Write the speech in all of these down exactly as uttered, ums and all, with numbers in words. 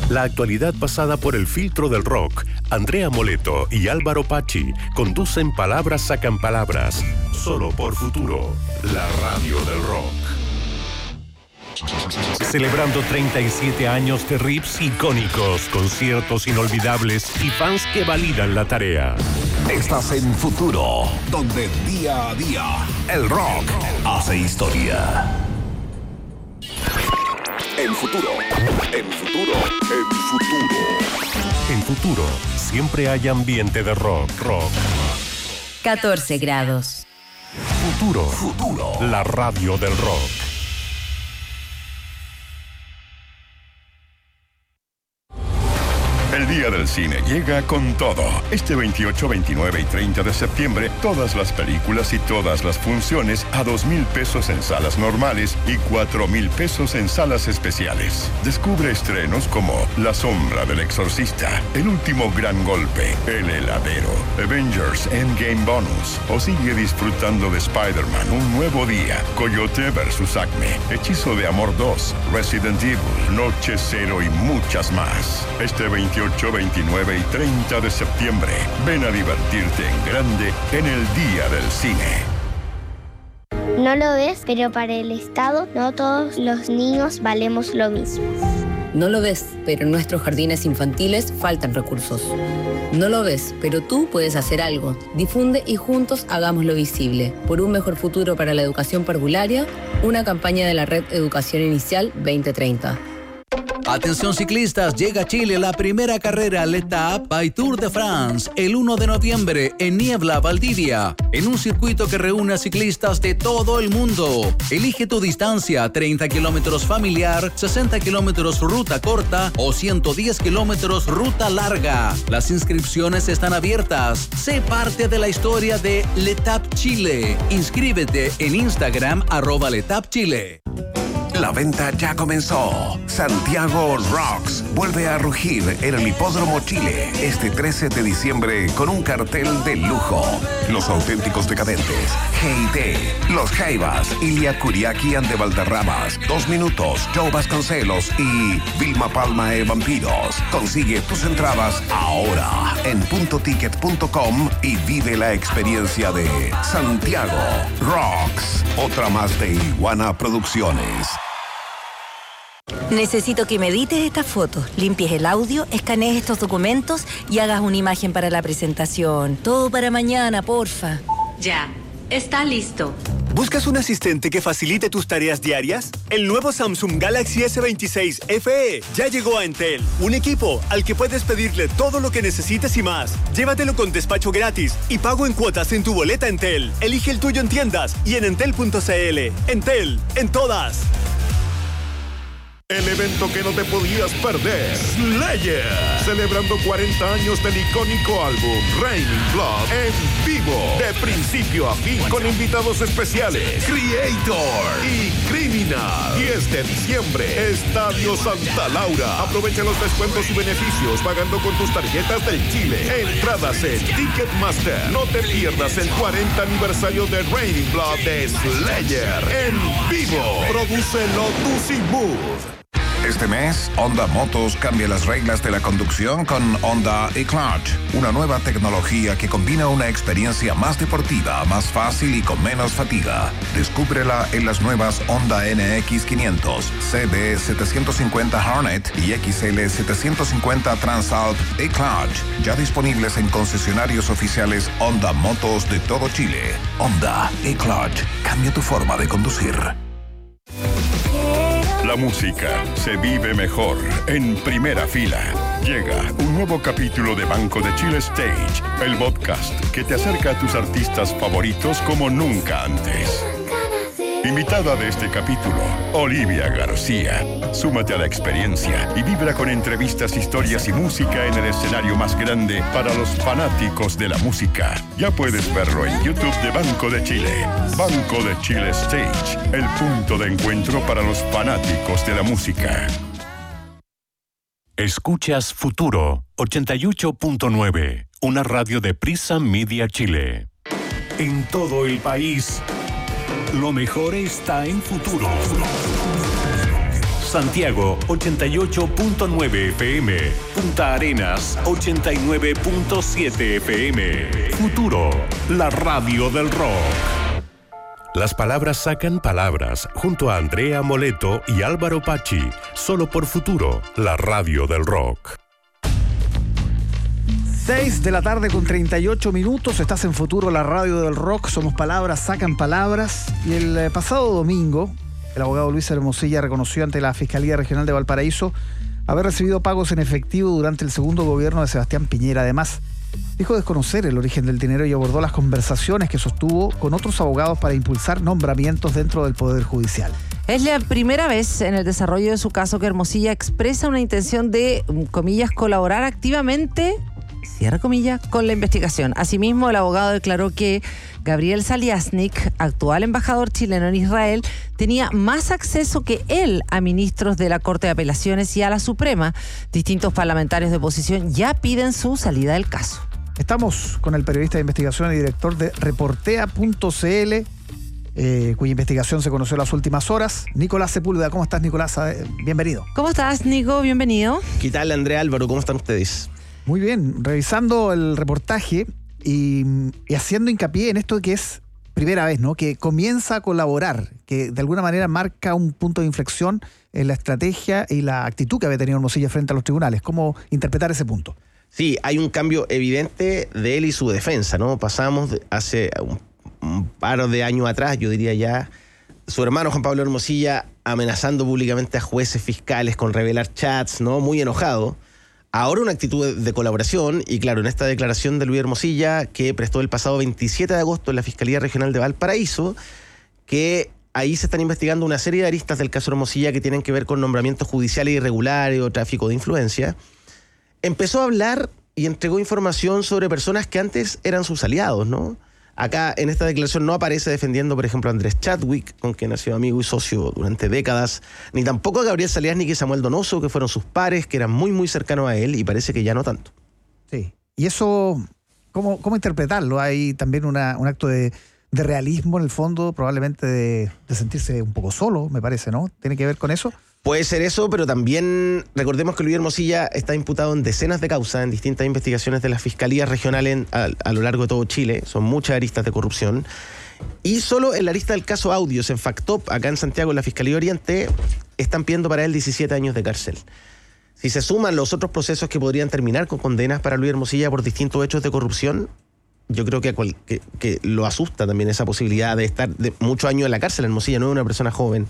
La actualidad pasada por el filtro del rock. Andrea Moleto y Álvaro Pachi conducen Palabras Sacan Palabras. Solo por Futuro, la radio del rock. Celebrando treinta y siete años de riffs icónicos, conciertos inolvidables y fans que validan la tarea. Estás en Futuro, donde día a día el rock hace historia. En Futuro, en Futuro, en Futuro. En Futuro, siempre hay ambiente de rock, rock. catorce grados. Futuro, Futuro, la radio del rock. El Día del Cine llega con todo. Este veintiocho, veintinueve y treinta de septiembre, todas las películas y todas las funciones a dos mil pesos en salas normales y cuatro mil pesos en salas especiales. Descubre estrenos como La Sombra del Exorcista, El Último Gran Golpe, El Heladero, Avengers Endgame Bonus, o sigue disfrutando de Spider-Man Un Nuevo Día, Coyote versus Acme, Hechizo de Amor dos, Resident Evil, Noche Cero y muchas más. Este veintiocho, veintinueve y treinta de septiembre, ven a divertirte en grande en el Día del Cine. No lo ves, pero para el Estado no todos los niños valemos lo mismo. No lo ves, pero en nuestros jardines infantiles faltan recursos. No lo ves, pero tú puedes hacer algo. Difunde y juntos hagámoslo visible. Por un mejor futuro para la educación parvularia, una campaña de la Red Educación Inicial veinte treinta. Atención ciclistas, llega a Chile la primera carrera L'Étape by Tour de France el uno de noviembre en Niebla, Valdivia, en un circuito que reúne a ciclistas de todo el mundo. Elige tu distancia, treinta kilómetros familiar, sesenta kilómetros ruta corta o ciento diez kilómetros ruta larga. Las inscripciones están abiertas. Sé parte de la historia de L'Étape Chile. Inscríbete en Instagram arroba L'Étape Chile. La venta ya comenzó. Santiago Rocks vuelve a rugir en el Hipódromo Chile este trece de diciembre con un cartel de lujo. Los Auténticos Decadentes, G I T, Los Jaivas, Ilia Kuriaki and de Valderramas, Dos Minutos, Joe Vasconcelos y Vilma Palma e Vampiros. Consigue tus entradas ahora en punto ticket punto com y vive la experiencia de Santiago Rocks. Otra más de Iguana Producciones. Necesito que me edites estas fotos, limpies el audio, escanees estos documentos y hagas una imagen para la presentación. Todo para mañana, porfa. Ya, está listo. ¿Buscas un asistente que facilite tus tareas diarias? El nuevo Samsung Galaxy S veintiséis F E ya llegó a Entel. Un equipo al que puedes pedirle todo lo que necesites y más. Llévatelo con despacho gratis y pago en cuotas en tu boleta Entel. Elige el tuyo en tiendas y en entel punto c l. Entel, en todas. El evento que no te podías perder, Slayer, celebrando cuarenta años del icónico álbum Raining Blood en vivo, de principio a fin, con invitados especiales, Creator y Criminal. diez de diciembre, Estadio Santa Laura. Aprovecha los descuentos y beneficios pagando con tus tarjetas del Chile. Entradas en Ticketmaster. No te pierdas el cuarenta aniversario de Raining Blood de Slayer en vivo. Produce Lotus y Mood. Este mes, Honda Motos cambia las reglas de la conducción con Honda eClutch, una nueva tecnología que combina una experiencia más deportiva, más fácil y con menos fatiga. Descúbrela en las nuevas Honda N X quinientos, C B setecientos cincuenta Hornet y X L setecientos cincuenta Transalp eClutch, ya disponibles en concesionarios oficiales Honda Motos de todo Chile. Honda eClutch, cambia tu forma de conducir. La música se vive mejor en primera fila. Llega un nuevo capítulo de Banco de Chile Stage, el podcast que te acerca a tus artistas favoritos como nunca antes. Invitada de este capítulo, Olivia García. Súmate a la experiencia y vibra con entrevistas, historias y música en el escenario más grande para los fanáticos de la música. Ya puedes verlo en YouTube de Banco de Chile. Banco de Chile Stage, el punto de encuentro para los fanáticos de la música. Escuchas Futuro ochenta y ocho punto nueve, una radio de Prisa Media Chile. En todo el país, lo mejor está en Futuro. Santiago ochenta y ocho punto nueve F M, Punta Arenas ochenta y nueve punto siete F M. Futuro, la radio del rock. Las palabras sacan palabras, junto a Andrea Moleto y Álvaro Pachi, solo por Futuro, la radio del rock. seis de la tarde con treinta y ocho minutos, estás en Futuro, la radio del rock, somos palabras, sacan palabras. Y el eh, pasado domingo, el abogado Luis Hermosilla reconoció ante la Fiscalía Regional de Valparaíso haber recibido pagos en efectivo durante el segundo gobierno de Sebastián Piñera. Además, dijo desconocer el origen del dinero y abordó las conversaciones que sostuvo con otros abogados para impulsar nombramientos dentro del Poder Judicial. Es la primera vez en el desarrollo de su caso que Hermosilla expresa una intención de, comillas, colaborar activamente, cierra comillas, con la investigación. Asimismo, el abogado declaró que Gabriel Zaliasnik, actual embajador chileno en Israel, tenía más acceso que él a ministros de la Corte de Apelaciones y a la Suprema. Distintos parlamentarios de oposición ya piden su salida del caso. Estamos con el periodista de investigación y director de Reportea punto c l, eh, cuya investigación se conoció en las últimas horas, Nicolás Sepúlveda. ¿Cómo estás, Nicolás? Bienvenido. ¿Cómo estás, Nico? Bienvenido. ¿Qué tal, Andrea, Álvaro? ¿Cómo están ustedes? Muy bien, revisando el reportaje y, y haciendo hincapié en esto que es primera vez, ¿no? Que comienza a colaborar, que de alguna manera marca un punto de inflexión en la estrategia y la actitud que había tenido Hermosilla frente a los tribunales. ¿Cómo interpretar ese punto? Sí, hay un cambio evidente de él y su defensa, ¿no? Pasamos de hace un, un par de años atrás, yo diría ya, su hermano Juan Pablo Hermosilla amenazando públicamente a jueces fiscales con revelar chats, ¿no? Muy enojado. Ahora una actitud de colaboración y claro, en esta declaración de Luis Hermosilla que prestó el pasado veintisiete de agosto en la Fiscalía Regional de Valparaíso, que ahí se están investigando una serie de aristas del caso Hermosilla que tienen que ver con nombramientos judiciales irregulares o tráfico de influencia. Empezó a hablar y entregó información sobre personas que antes eran sus aliados, ¿no? Acá en esta declaración no aparece defendiendo, por ejemplo, a Andrés Chadwick, con quien ha sido amigo y socio durante décadas, ni tampoco a Gabriel Zaliasnik y Samuel Donoso, que fueron sus pares, que eran muy, muy cercanos a él, y parece que ya no tanto. Sí. Y eso, ¿cómo, cómo interpretarlo? Hay también una, un acto de, de realismo en el fondo, probablemente de, de sentirse un poco solo, me parece, ¿no? ¿Tiene que ver con eso? Puede ser eso, pero también recordemos que Luis Hermosilla está imputado en decenas de causas, en distintas investigaciones de las fiscalías regionales a, a lo largo de todo Chile. Son muchas aristas de corrupción. Y solo en la arista del caso Audios, en Factop, acá en Santiago, en la Fiscalía Oriente, están pidiendo para él diecisiete años de cárcel. Si se suman los otros procesos que podrían terminar con condenas para Luis Hermosilla por distintos hechos de corrupción, yo creo que, cual, que, que lo asusta también esa posibilidad de estar de muchos años en la cárcel. Hermosilla no es una persona joven.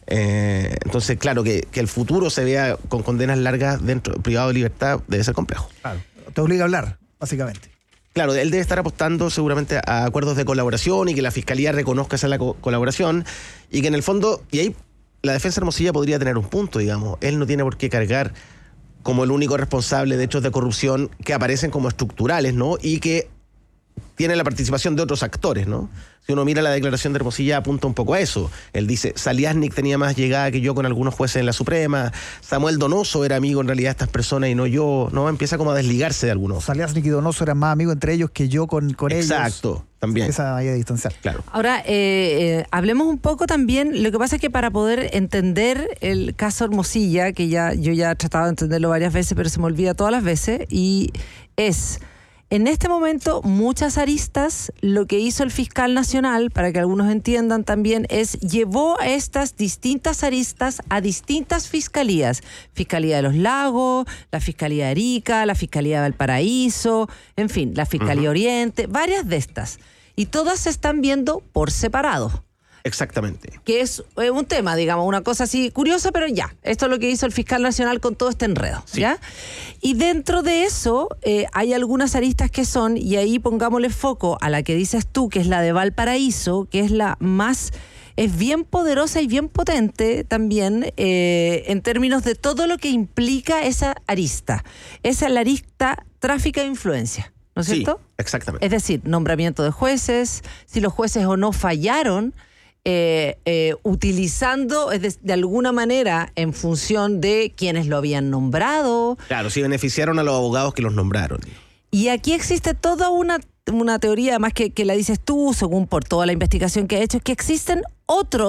Eh, entonces, claro, que, que el futuro se vea con condenas largas dentro privado de libertad debe ser complejo. Claro, te obliga a hablar, básicamente. Claro, él debe estar apostando seguramente a acuerdos de colaboración y que la Fiscalía reconozca esa la co- colaboración y que en el fondo, y ahí la defensa Hermosilla podría tener un punto, digamos. Él no tiene por qué cargar como el único responsable de hechos de corrupción que aparecen como estructurales, ¿no? Y que tienen la participación de otros actores, ¿no? Si uno mira la declaración de Hermosilla, apunta un poco a eso. Él dice, Zaliasnik tenía más llegada que yo con algunos jueces en la Suprema, Samuel Donoso era amigo en realidad de estas personas y no yo, ¿no? Empieza como a desligarse de algunos. Zaliasnik y Donoso eran más amigos entre ellos que yo con, con Exacto, ellos. Exacto, también. Esa vaya a distanciar. Claro. Ahora, eh, eh, hablemos un poco también, lo que pasa es que para poder entender el caso Hermosilla, que ya yo ya he tratado de entenderlo varias veces, pero se me olvida todas las veces, y es... En este momento, muchas aristas, lo que hizo el fiscal nacional, para que algunos entiendan también, es llevó a estas distintas aristas a distintas fiscalías. Fiscalía de los Lagos, la Fiscalía de Arica, la Fiscalía de Valparaíso, en fin, la Fiscalía uh-huh. Oriente, varias de estas. Y todas se están viendo por separado. Exactamente. Que es eh, un tema, digamos, una cosa así curiosa, pero ya. Esto es lo que hizo el fiscal nacional con todo este enredo, sí. ¿Ya? Y dentro de eso eh, hay algunas aristas que son, y ahí pongámosle foco a la que dices tú, que es la de Valparaíso, que es la más... es bien poderosa y bien potente también eh, en términos de todo lo que implica esa arista. Esa es la arista tráfico de influencia, ¿no es sí, cierto? Exactamente. Es decir, nombramiento de jueces, si los jueces o no fallaron, Eh, eh, utilizando de, de alguna manera en función de quienes lo habían nombrado. Claro, si beneficiaron a los abogados que los nombraron. Y aquí existe toda una, una teoría, además que, que la dices tú, según por toda la investigación que ha hecho, que existen otros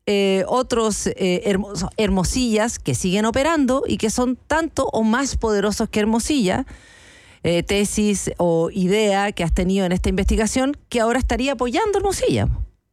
eh, otros eh, hermos, Hermosillas que siguen operando y que son tanto o más poderosos que Hermosilla, eh, tesis o idea que has tenido en esta investigación que ahora estaría apoyando Hermosilla.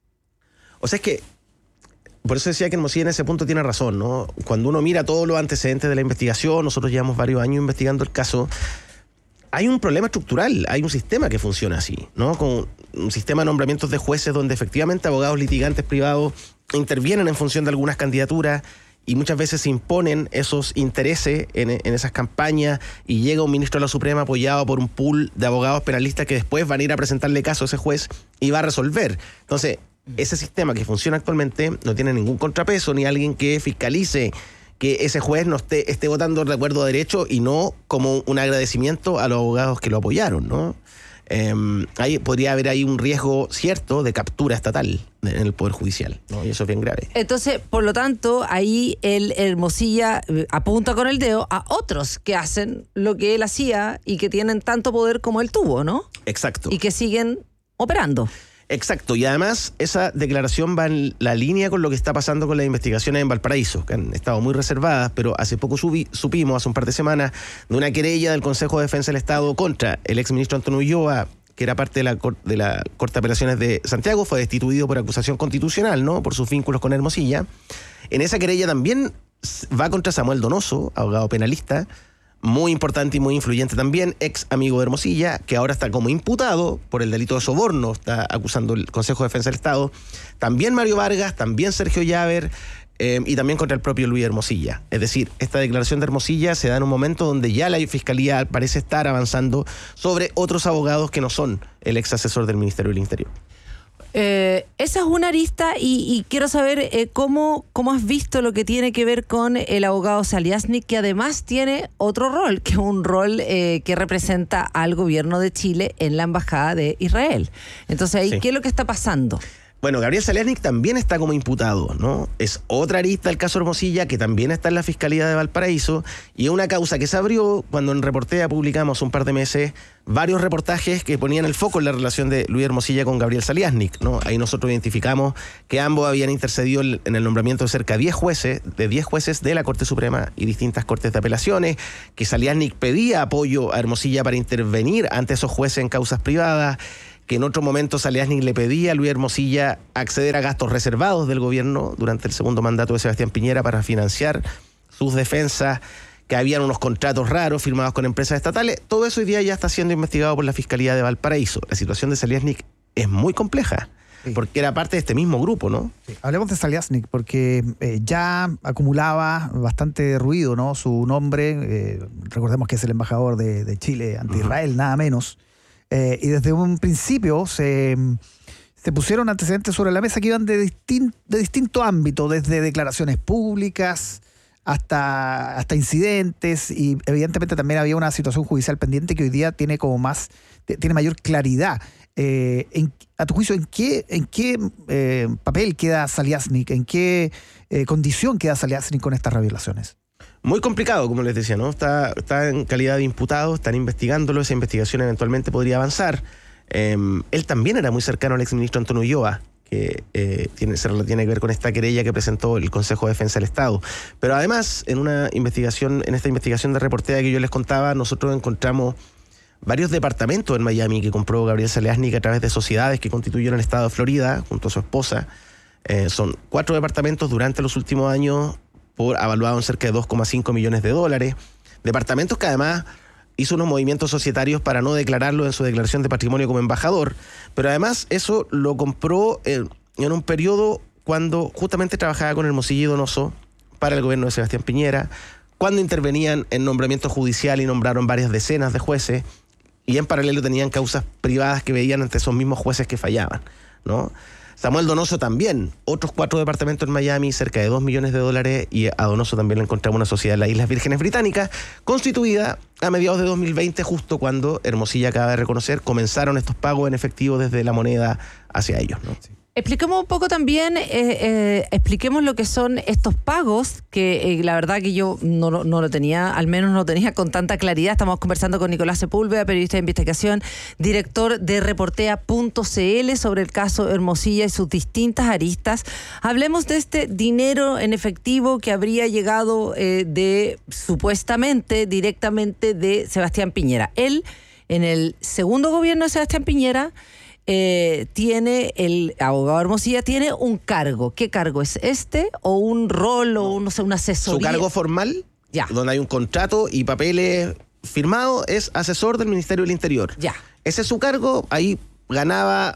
O sea, es que por eso decía que Hermosilla en ese punto tiene razón, ¿no? Cuando uno mira todos los antecedentes de la investigación, nosotros llevamos varios años investigando el caso, hay un problema estructural, hay un sistema que funciona así, ¿no? Con un sistema de nombramientos de jueces donde efectivamente abogados litigantes privados intervienen en función de algunas candidaturas y muchas veces se imponen esos intereses en, en esas campañas y llega un ministro de la Suprema apoyado por un pool de abogados penalistas que después van a ir a presentarle caso a ese juez y va a resolver. Entonces, ese sistema que funciona actualmente no tiene ningún contrapeso ni alguien que fiscalice que ese juez no esté, esté votando de acuerdo a derecho y no como un agradecimiento a los abogados que lo apoyaron, ¿no? Eh, ahí podría haber ahí un riesgo cierto de captura estatal en el Poder Judicial, ¿no? Y eso es bien grave. Entonces, por lo tanto, ahí el Hermosilla apunta con el dedo a otros que hacen lo que él hacía y que tienen tanto poder como él tuvo, ¿no? Exacto. Y que siguen operando. Exacto, y además esa declaración va en la línea con lo que está pasando con las investigaciones en Valparaíso, que han estado muy reservadas, pero hace poco subi, supimos, hace un par de semanas, de una querella del Consejo de Defensa del Estado contra el exministro Antonio Ulloa, que era parte de la, de la Corte de Apelaciones de Santiago, fue destituido por acusación constitucional, ¿no? Por sus vínculos con Hermosilla. En esa querella también va contra Samuel Donoso, abogado penalista, muy importante y muy influyente también, ex amigo de Hermosilla, que ahora está como imputado por el delito de soborno, está acusando el Consejo de Defensa del Estado. También Mario Vargas, también Sergio Llaver, eh, y también contra el propio Luis Hermosilla. Es decir, esta declaración de Hermosilla se da en un momento donde ya la Fiscalía parece estar avanzando sobre otros abogados que no son el ex asesor del Ministerio del Interior. Eh, esa es una arista y, y quiero saber eh, cómo, cómo has visto lo que tiene que ver con el abogado Zaliasnik, que además tiene otro rol, que es un rol eh, que representa al gobierno de Chile en la Embajada de Israel. Entonces, ahí, sí. ¿Qué es lo que está pasando? Bueno, Gabriel Zaliasnik también está como imputado, ¿no? Es otra arista del caso Hermosilla que también está en la Fiscalía de Valparaíso y es una causa que se abrió cuando en Reportea publicamos un par de meses varios reportajes que ponían el foco en la relación de Luis Hermosilla con Gabriel Zaliasnik, ¿no? Ahí nosotros identificamos que ambos habían intercedido en el nombramiento de cerca de diez jueces, de diez jueces de la Corte Suprema y distintas cortes de apelaciones, que Zaliasnik pedía apoyo a Hermosilla para intervenir ante esos jueces en causas privadas, que en otro momento Zaliasnik le pedía a Luis Hermosilla acceder a gastos reservados del gobierno durante el segundo mandato de Sebastián Piñera para financiar sus defensas, que habían unos contratos raros firmados con empresas estatales. Todo eso hoy día ya está siendo investigado por la Fiscalía de Valparaíso. La situación de Zaliasnik es muy compleja, sí, porque era parte de este mismo grupo, ¿no? Sí. Hablemos de Zaliasnik, porque eh, ya acumulaba bastante ruido, ¿no? Su nombre, eh, recordemos que es el embajador de, de Chile ante uh-huh. Israel, nada menos. Eh, y desde un principio se, se pusieron antecedentes sobre la mesa que iban de, distin, de distinto ámbito, desde declaraciones públicas hasta, hasta incidentes, y evidentemente también había una situación judicial pendiente que hoy día tiene como más, tiene mayor claridad. Eh, en, a tu juicio, ¿en qué, en qué eh, papel queda Zaliasnik? ¿En qué eh, condición queda Zaliasnik con estas revelaciones? Muy complicado, como les decía, ¿no? Está, está en calidad de imputado, están investigándolo, esa investigación eventualmente podría avanzar. Eh, él también era muy cercano al exministro Antonio Ulloa, que eh, tiene, tiene que ver con esta querella que presentó el Consejo de Defensa del Estado. Pero además, en una investigación, en esta investigación de Reportea que yo les contaba, nosotros encontramos varios departamentos en Miami que compró Gabriel Zaliasnik a través de sociedades que constituyeron el Estado de Florida junto a su esposa. Eh, son cuatro departamentos durante los últimos años, por, avaluado en cerca de dos coma cinco millones de dólares. Departamentos que además hizo unos movimientos societarios para no declararlo en su declaración de patrimonio como embajador, pero además eso lo compró eh, en un periodo cuando justamente trabajaba con Hermosilla y Donoso para el gobierno de Sebastián Piñera, cuando intervenían en nombramiento judicial y nombraron varias decenas de jueces, y en paralelo tenían causas privadas que veían ante esos mismos jueces que fallaban, ¿no? Samuel Donoso también, otros cuatro departamentos en Miami, cerca de dos millones de dólares, y a Donoso también le encontramos una sociedad en las Islas Vírgenes Británicas, constituida a mediados de dos mil veinte, justo cuando Hermosilla acaba de reconocer, comenzaron estos pagos en efectivo desde la moneda hacia ellos, ¿no? Sí. Expliquemos un poco también, eh, eh, expliquemos lo que son estos pagos, que eh, la verdad que yo no, no lo tenía, al menos no lo tenía con tanta claridad. Estamos conversando con Nicolás Sepúlveda, periodista de investigación, director de reportea punto c l, sobre el caso Hermosilla y sus distintas aristas. Hablemos de este dinero en efectivo que habría llegado eh, de, supuestamente, directamente de Sebastián Piñera. Él, en el segundo gobierno de Sebastián Piñera, Eh, tiene, el abogado Hermosilla tiene un cargo. ¿Qué cargo es este? ¿O un rol o un, no sé, una asesoría? Su cargo formal, ya, donde hay un contrato y papeles firmados, es asesor del Ministerio del Interior. Ya. Ese es su cargo. Ahí ganaba,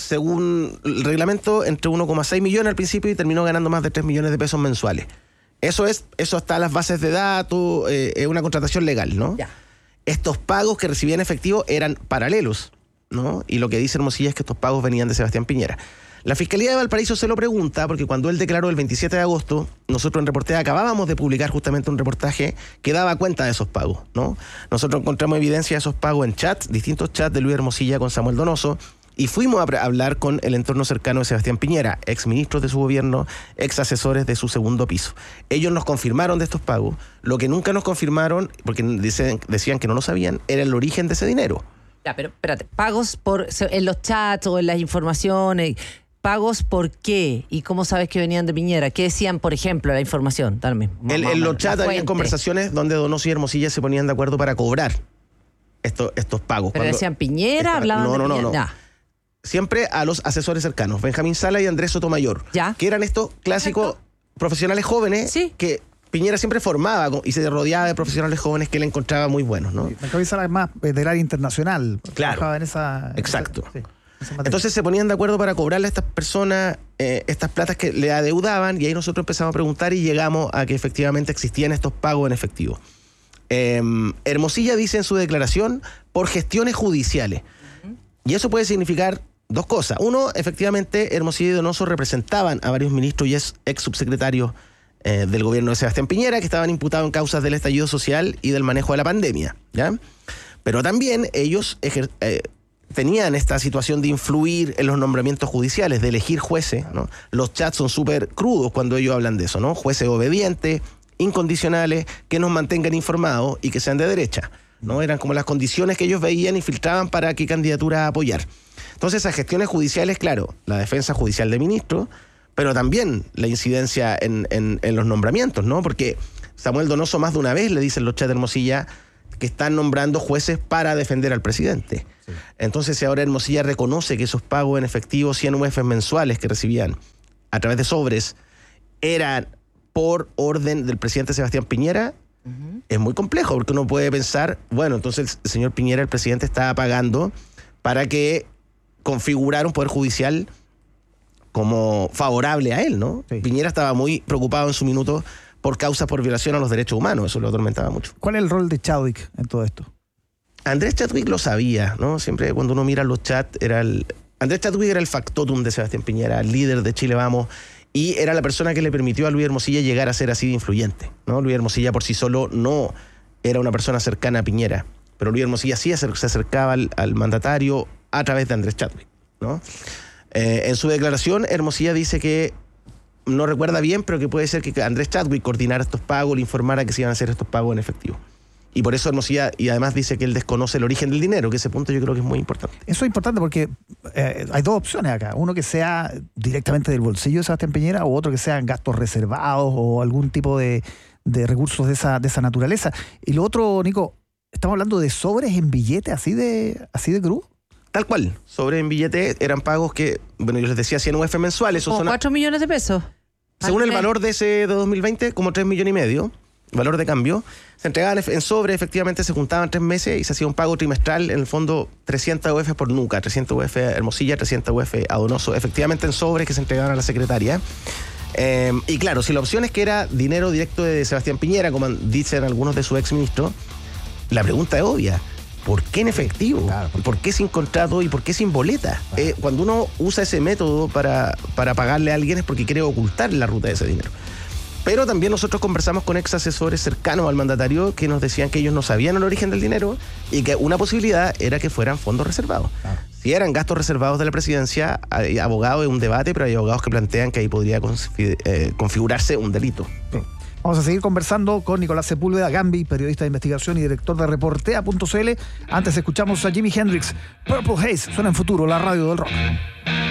según el reglamento, entre uno coma seis millones al principio y terminó ganando más de tres millones de pesos mensuales. Eso es, eso está en las bases de datos, eh, es una contratación legal, ¿no? Ya. Estos pagos que recibía en efectivo eran paralelos, ¿no? Y lo que dice Hermosilla es que estos pagos venían de Sebastián Piñera. La Fiscalía de Valparaíso se lo pregunta porque cuando él declaró el veintisiete de agosto, nosotros en Reportea acabábamos de publicar justamente un reportaje que daba cuenta de esos pagos, ¿no? Nosotros encontramos evidencia de esos pagos en chats, distintos chats de Luis Hermosilla con Samuel Donoso, y fuimos a hablar con el entorno cercano de Sebastián Piñera, ex ministros de su gobierno, ex asesores de su segundo piso. Ellos nos confirmaron de estos pagos. Lo que nunca nos confirmaron, porque dicen, decían que no lo sabían, era el origen de ese dinero. Ya, pero espérate, pagos por en los chats o en las informaciones, ¿pagos por qué? ¿Y cómo sabes que venían de Piñera? ¿Qué decían, por ejemplo, la información? Dame, en, en los chats había conversaciones donde Donoso y Hermosilla se ponían de acuerdo para cobrar estos, estos pagos. ¿Pero decían Piñera? Esta, ¿Hablaban no, de no, Piñera? no, no. Nah. Siempre a los asesores cercanos, Benjamín Sala y Andrés Sotomayor, ¿Ya? que eran estos clásicos Perfecto. profesionales jóvenes, ¿sí? que Piñera siempre formaba y se rodeaba de profesionales jóvenes que él encontraba muy buenos, ¿no? Benjamín Sala es más del área internacional. Claro. En esa, Exacto. En esa, sí, esa Entonces se ponían de acuerdo para cobrarle a estas personas eh, estas platas que le adeudaban, y ahí nosotros empezamos a preguntar y llegamos a que efectivamente existían estos pagos en efectivo. Eh, Hermosilla dice en su declaración por gestiones judiciales. Uh-huh. Y eso puede significar dos cosas. Uno, efectivamente, Hermosilla y Donoso representaban a varios ministros y ex, ex subsecretarios eh, del gobierno de Sebastián Piñera que estaban imputados en causas del estallido social y del manejo de la pandemia, ¿ya? Pero también ellos ejer, eh, tenían esta situación de influir en los nombramientos judiciales, de elegir jueces, ¿no? Los chats son súper crudos cuando ellos hablan de eso, ¿no? Jueces obedientes, incondicionales, que nos mantengan informados y que sean de derecha, ¿no? Eran como las condiciones que ellos veían y filtraban para qué candidatura apoyar. Entonces, esas gestiones judiciales, claro, la defensa judicial de ministros, pero también la incidencia en, en, en los nombramientos, ¿no? Porque Samuel Donoso más de una vez le dicen los chats de Hermosilla que están nombrando jueces para defender al presidente. Sí. Entonces, si ahora Hermosilla reconoce que esos pagos en efectivo, cien U F mensuales que recibían a través de sobres, eran por orden del presidente Sebastián Piñera, uh-huh. es muy complejo, porque uno puede pensar, bueno, entonces el señor Piñera, el presidente, estaba pagando para que configurar un poder judicial como favorable a él, ¿no? Sí. Piñera estaba muy preocupado en su minuto por causas por violación a los derechos humanos, eso lo atormentaba mucho. ¿Cuál es el rol de Chadwick en todo esto? Andrés Chadwick lo sabía, ¿no? Siempre cuando uno mira los chats, era el... Andrés Chadwick era el factotum de Sebastián Piñera, el líder de Chile Vamos, y era la persona que le permitió a Luis Hermosilla llegar a ser así de influyente, ¿no? Luis Hermosilla por sí solo no era una persona cercana a Piñera, pero Luis Hermosilla sí se acercaba al, al mandatario a través de Andrés Chadwick, ¿no? Eh, en su declaración, Hermosilla dice que no recuerda bien, pero que puede ser que Andrés Chadwick coordinara estos pagos, le informara que se iban a hacer estos pagos en efectivo. Y por eso Hermosilla, y además dice que él desconoce el origen del dinero, que ese punto yo creo que es muy importante. Eso es importante porque eh, hay dos opciones acá. Uno que sea directamente del bolsillo de Sebastián Piñera, o otro que sean gastos reservados o algún tipo de, de recursos de esa, de esa naturaleza. Y lo otro, Nico, estamos hablando de sobres en billete así de, así de cruz. Tal cual, sobre en billete eran pagos que, bueno, yo les decía cien U F mensuales. Como cuatro millones de pesos. Según el valor de ese de dos mil veinte, como tres millones y medio, valor de cambio. Se entregaban en sobre, efectivamente se juntaban tres meses y se hacía un pago trimestral, en el fondo trescientos U F por nuca, trescientos U F Hermosilla, trescientos U F a Donoso, efectivamente en sobres que se entregaban a la secretaria. Eh, y claro, si la opción es que era dinero directo de Sebastián Piñera, como dicen algunos de sus exministros, la pregunta es obvia. ¿Por qué en efectivo? Claro, porque... ¿Por qué sin contrato y por qué sin boleta? Claro. Eh, cuando uno usa ese método para, para pagarle a alguien es porque quiere ocultar la ruta de ese dinero. Pero también nosotros conversamos con ex asesores cercanos al mandatario que nos decían que ellos no sabían el origen del dinero y que una posibilidad era que fueran fondos reservados. Claro. si eran gastos reservados de la presidencia, hay abogados, es un debate, pero hay abogados que plantean que ahí podría eh, configurarse un delito. Vamos a seguir conversando con Nicolás Sepúlveda, Gambi, periodista de investigación y director de Reportea punto c l. Antes escuchamos a Jimi Hendrix, Purple Haze, suena en Futuro, la radio del rock.